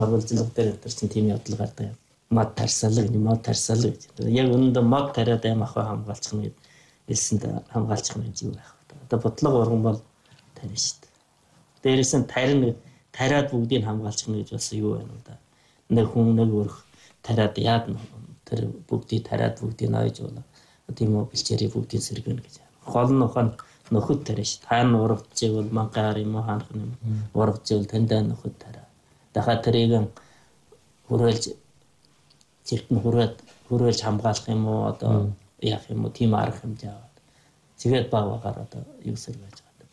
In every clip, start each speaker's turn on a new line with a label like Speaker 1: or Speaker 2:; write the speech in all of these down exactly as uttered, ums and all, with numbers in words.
Speaker 1: Сургууль дээр өдөрсөн тийм явдал гардаг юм. Мод тарсалаг, мод тарсалаг гэж. Яг өнөндөө мод тариад аим ахуй хамгаалчих нь хэлсэнд хамгаалчих нь юу байх вэ? Одоо бодлого урган бол тарина шүү дээ. Дээрээс нь тарина тариад бүгдийг хамгаалчих нь гэж бас юу байна вэ? Нэг хүн нэг өрх тариад яад тэр бүгдийг тариад бүгдийг ноёж болно. Тийм үү бэлчээрийг бүгдийг сэргэнэ гэж. Гол нь ухаан нөхөд тарина шүү. Хаана урагдчих бол мангаар юм уу хаанх юм урагдчих таньдаа нөхөд тараа. Дахиад тэрийг хүрээлж зэрэгт нь хүрээд хүрээлж хамгаалах юм уу одоо яах юм уу тийм арга хэмжээ аваад. Тэгээд баг багаар одоо юу сэргээж байгаа.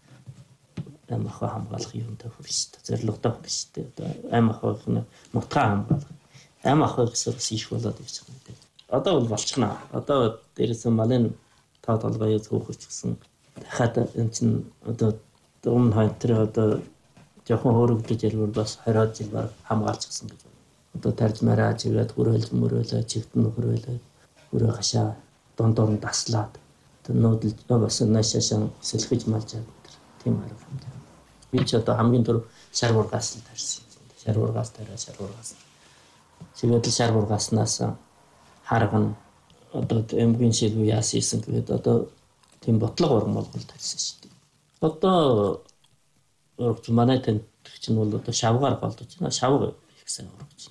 Speaker 1: Аим ахуй хамгаалах юмтай хүрч шүү дээ. Зорилготой хүрч шүү дээ. Одоо аим ахуйг нь нутгаа хамгаалах. Аим ахуйг бас их болоод явчих юм дээ. Одоо бол болчихно. Одоо дээрээс малын тоо толгой зөвхөж гисэн. Дахиад энэ чинь одоо өмнө хойд тэр одоо жоохон хөөрөгдөж ирвэл бас хариуд жил баг хамгаалчихсан гэж байна. Одоо тарж мараа чигээд хүрээлж мөрөөлөө чигтэн хүрээлээ хүрээ гашаа дондор нь таслаад тэр нүүдэлж бас наашаашаа сэлхэж малж байгаа тийм арга хэмжээ. Би ч одоо хамгийн түрүү шар бургаас л тарьсан. Шар бургаас тараа шар бургаас. Чигээд шар бургааснаас харгана одоо эмгэн шилүү яасан гэдэг одоо тийм ботлого уран болгол тарьсан шүү дээ. Одоо урагч манай тань чинь бол одоо шавгаар голдож байна. Шавг их сайн урагч.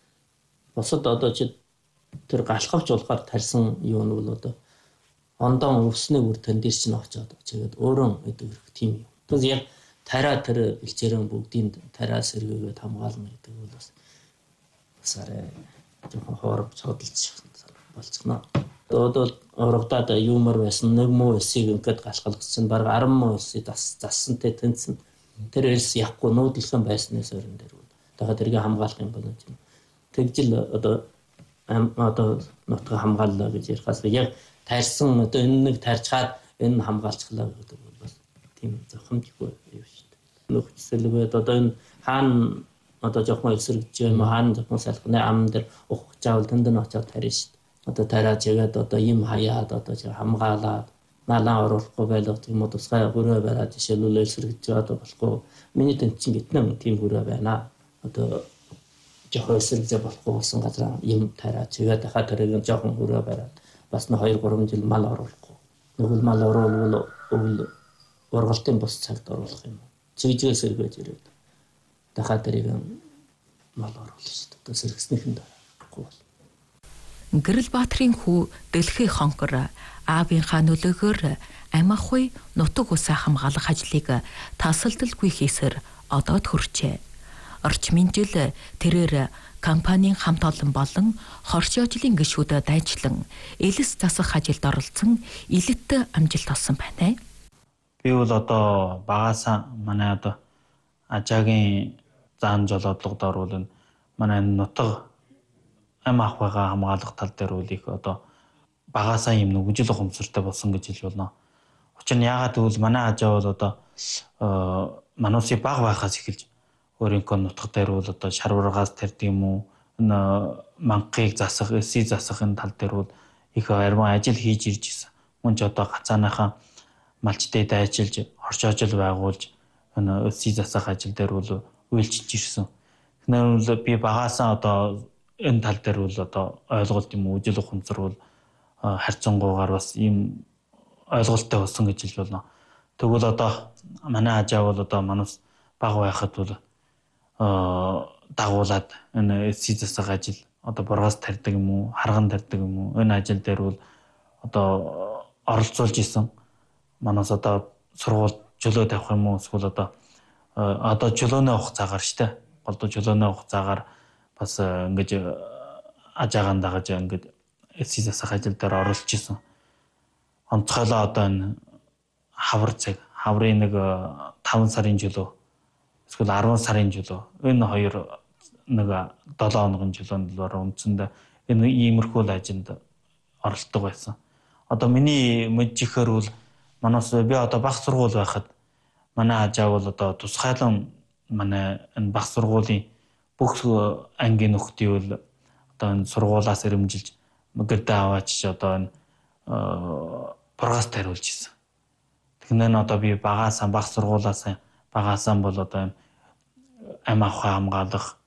Speaker 1: Босод одоо чи тэр галхавч болохоор тарьсан юу нь бол одоо ондон өвснөө бүр тань дээр чинь очоод чигээд өөрөө гэдэг хэрэг тийм юм. Тэгээс яг тараа тэр бэлчээрэн бүгдийн тараа сэргээгээд хамгаална гэдэг бол бас бас арай жоохон хоорч хөдөлж болчихно. Одоо урагдаад юмар байсан нэг муу эсийг ингээд галхалгасан баг арван муу эсийг зассантай тэнцэн тэр элс яахгүй нуудлахын байснаас өрн дээр бол дахиад тэргээ хамгаалах юм байна ч юм. Тэгжил одоо одоо нутгаа хамгааллаа гэж ярихаас яг тарьсан одоо энэ нэг тарьчаад энэ хамгаалцглаа гэдэг бол бас тийм зохимжгүй юм шүү дээ. Нөхцөлгөөд одоо энэ хаана одоо жоохон эсрэгж юм хаана жоохон салхины ам дээр ухаж авал тэнд нь очоод тарина шүү дээ. Одоо тариад ягаад одоо юм хаяад одоо хамгаалаад малаа оруулахгүй байлгах юм уу тусгай хөрөө бараад жишээлбэл эсрэгж одоо болохгүй. Миний тэнд чинь гитнэ тийм хөрөө байна. Одоо жоохон эсрэгж болохгүй болсон газар юм тариад ягаад дахиад тэрийг жоохон хөрөө бараад бас нэг хоёр гурван жил мал оруулахгүй. Нөгөө мал оруулвал өвл ургалтын бус цагт оруулах юм. Чигжээс сэргээж ирээд дахиад тэрийг мал оруулах шүү дээ. Одоо сэргэснийхэн дараагүй.
Speaker 2: Гэрэл Баатрын хүү Дэлхий Хонкор аавынхаа нөлөөгөөр аим ахуй нутаг усаа хамгаалах ажлыг тасалдалгүй хийсээр одоод хүрчээ. Орчмын жил тэрээр компанийн хамт олон болон хорш ажлын гишүүдэд ажиллан элэс засах ажилд оролцсон илэт амжилт олсон байна.
Speaker 3: Би бол одоо багасаа манай одоо ажаагийн заан жолоодлогод оруулна. Манай нутаг аим ахуйгаа хамгаалах тал дээр үл их одоо багасаа юм нүгжил ухамсартай болсон гэж хэлж болно. Учир нь яагаад гэвэл манай ажаа бол одоо мануусын баг байхаас эхэлж өөрийнхөө нутаг дээр бол одоо шарваргаас тарьдаг юм уу манхыг засах, эсийг засахын тал дээр бол их арван ажил хийж ирж байсан. Мөн ч одоо гацааныхаа малчтай дайчилж, орч ажил байгуулж эсийг засах ажил дээр бол үйлчилж ирсэн. Тэгэхээр би багасаа одоо энэ тал дээр бол одоо ойлголт юм уу үжил ухамсар бол харьцангуйгаар бас ийм ойлголттой болсон гэж хэлж болно. Тэгвэл одоо манай ажаа бол одоо манус баг байхад бол дагуулад энэ эсийг засах ажил одоо бургаас тарьдаг юм уу харган тарьдаг юм уу энэ ажил дээр бол одоо оролцуулж исэн. Манаас одоо сургууль чөлөө тавих юм уу эсвэл одоо одоо чөлөөний хугацаагаар штэ голдуу чөлөөний хугацаагаар бас ингэж ажаагаан дагаж ингэж эсийг засах ажил дээр оролцож исэн. Онцгойлоо одоо энэ хавар цаг хаврын нэг таван сарын чөлөө эсвэл арван сарын чөлөө энэ хоёр нэг долоо хоногийн чөлөөнд бол үндсэндээ энэ иймэрхүү ажилд оролцдог байсан. Одоо миний мэдчихээр бол манаас би одоо бага сургууль байхад манай ажаа бол одоо тусгайлан манай энэ бага сургуулийн бүх ангийн нөхдийн бол одоо энэ сургуулаас ирэмжилж мэгэрдээ аваач одоо энэ бургаас тариулж исэн. Тэгэхээр одоо би багаасаа бага сургуулаас багаасаа бол одоо аим ахуй хамгаалах